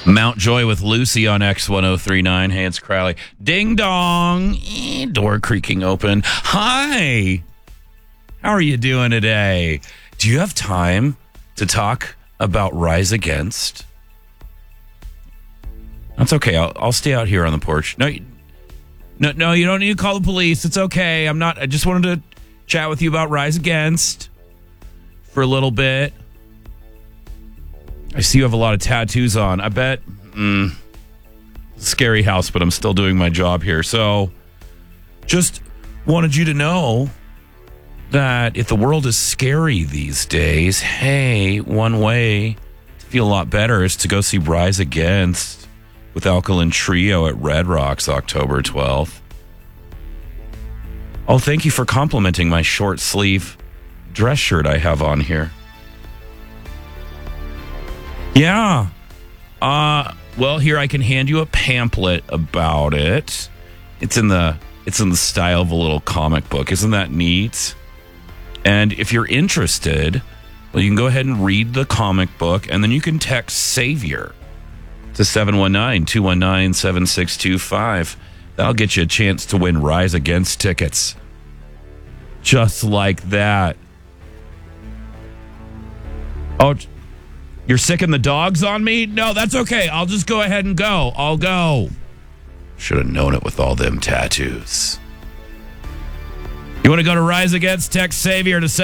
Mount Joy with Lucy on X1039. Hey, it's Crowley. Ding dong. Door creaking open. Hi. How are you doing today? Do you have time to talk about Rise Against? That's okay. I'll stay out here on the porch. No, you don't need to call the police. It's okay. I just wanted to chat with you about Rise Against for a little bit. I see you have a lot of tattoos on. I bet, scary house, but I'm still doing my job here. So just wanted you to know that if the world is scary these days, hey, one way to feel a lot better is to go see Rise Against with Alkaline Trio at Red Rocks October 12th. Oh, thank you for complimenting my short sleeve dress shirt I have on here. Yeah. Well, here I can hand you a pamphlet about it. It's in the style of a little comic book. Isn't that neat? And if you're interested, well, you can go ahead and read the comic book, and then you can text Savior to 719-219-7625. That'll get you a chance to win Rise Against tickets. Just like that. Oh, you're sicking the dogs on me? No, that's okay. I'll just go ahead and go. I'll go. Should have known it with all them tattoos. You want to go to Rise Against? Text Savior to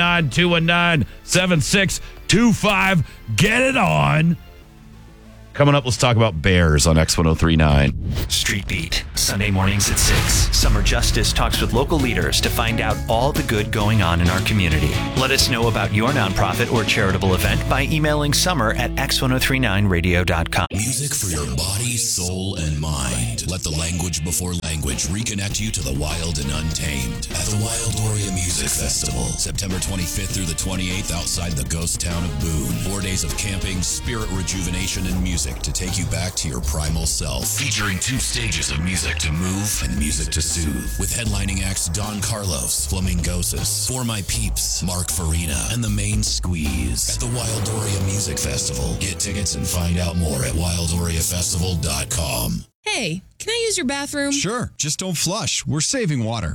719-219-7625. Get it on. Coming up, let's talk about bears on X1039. Street Beat, Sunday mornings at 6. Summer Justice talks with local leaders to find out all the good going on in our community. Let us know about your nonprofit or charitable event by emailing summer@x1039radio.com. Music for your body, soul, and mind. Let the language before language reconnect you to the wild and untamed at the Wildoria Music Festival, September 25th through the 28th outside the ghost town of Boone. 4 days of camping, spirit rejuvenation, and music to take you back to your primal self. Featuring 2 stages of music to move and music to soothe. With headlining acts Don Carlos, Flamingosis, For My Peeps, Mark Farina, and The Main Squeeze. At the Wildoria Music Festival. Get tickets and find out more at wildoriafestival.com. Hey, can I use your bathroom? Sure, just don't flush. We're saving water.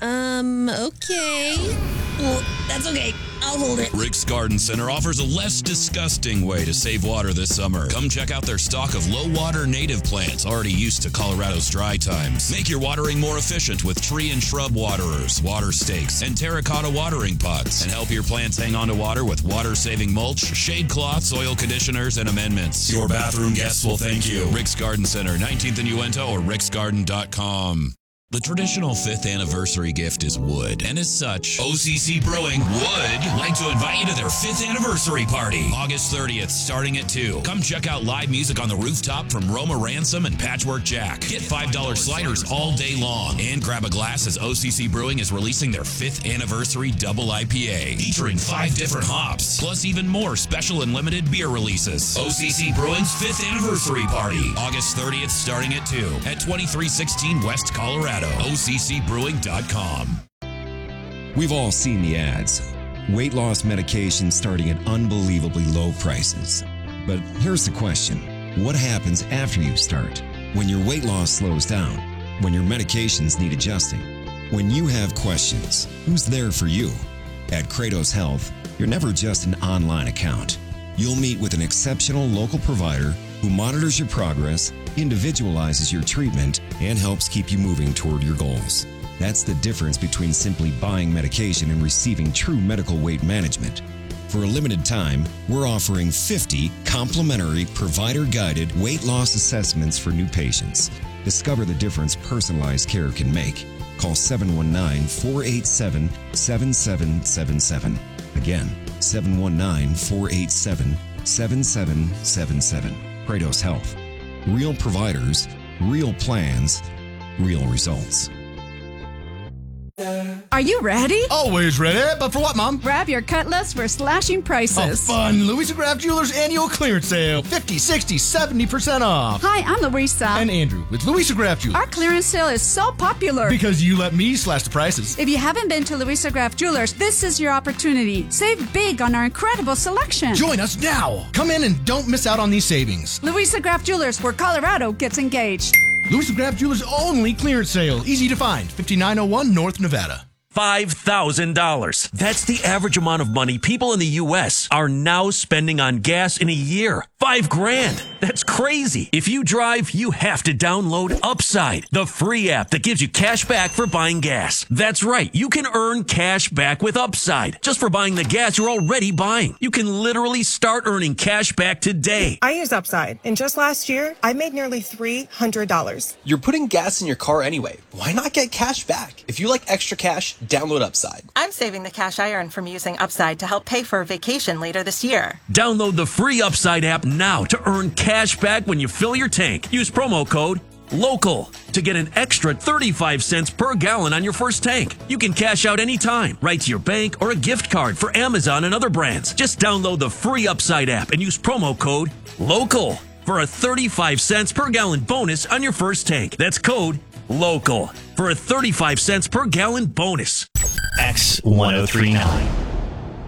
Okay. Well, that's okay. I'll hold it. Rick's Garden Center offers a less disgusting way to save water this summer. Come check out their stock of low-water native plants already used to Colorado's dry times. Make your watering more efficient with tree and shrub waterers, water stakes, and terracotta watering pots. And help your plants hang on to water with water-saving mulch, shade cloths, soil conditioners, and amendments. Your bathroom guests will thank you. Rick's Garden Center, 19th and Uinta, or ricksgarden.com. The traditional 5th anniversary gift is wood, and as such, OCC Brewing would like to invite you to their 5th anniversary party, August 30th, starting at 2. Come check out live music on the rooftop from Roma Ransom and Patchwork Jack. Get $5 sliders all day long, and grab a glass as OCC Brewing is releasing their 5th anniversary double IPA, featuring 5 different hops, plus even more special and limited beer releases. OCC Brewing's 5th anniversary party, August 30th, starting at 2, at 2316 West Colorado. OCCbrewing.com. We've all seen the ads. Weight loss medications starting at unbelievably low prices. But here's the question. What happens after you start? When your weight loss slows down? When your medications need adjusting? When you have questions, who's there for you? At Kratos Health, you're never just an online account. You'll meet with an exceptional local provider who monitors your progress, individualizes your treatment, and helps keep you moving toward your goals. That's the difference between simply buying medication and receiving true medical weight management. For a limited time, we're offering 50 complimentary provider-guided weight loss assessments for new patients. Discover the difference personalized care can make. Call 719-487-7777. Again, 719-487-7777. Kratos Health. Real providers, real plans, real results. Are you ready? Always ready, but for what, Mom? Grab your Cutlass for slashing prices. Oh, fun. Louisa Graff Jewelers annual clearance sale. 50, 60, 70% off. Hi, I'm Louisa. And Andrew with Louisa Graff Jewelers. Our clearance sale is so popular. Because you let me slash the prices. If you haven't been to Louisa Graff Jewelers, this is your opportunity. Save big on our incredible selection. Join us now. Come in and don't miss out on these savings. Louisa Graff Jewelers, where Colorado gets engaged. Louisa Graff Jewelers only clearance sale. Easy to find. 5901 North Nevada. $5,000. That's the average amount of money people in the U.S. are now spending on gas in a year. $5,000. That's crazy. If you drive, you have to download Upside, the free app that gives you cash back for buying gas. That's right. You can earn cash back with Upside just for buying the gas you're already buying. You can literally start earning cash back today. I use Upside, and just last year, I made nearly $300. You're putting gas in your car anyway. Why not get cash back? If you like extra cash, download Upside. I'm saving the cash I earn from using Upside to help pay for a vacation later this year. Download the free Upside app now to earn cash back when you fill your tank. Use promo code LOCAL to get an extra 35 cents per gallon on your first tank. You can cash out anytime, right to your bank or a gift card for Amazon and other brands. Just download the free Upside app and use promo code LOCAL for a 35 cents per gallon bonus on your first tank. That's code LOCAL for a 35 cents per gallon bonus. X1039.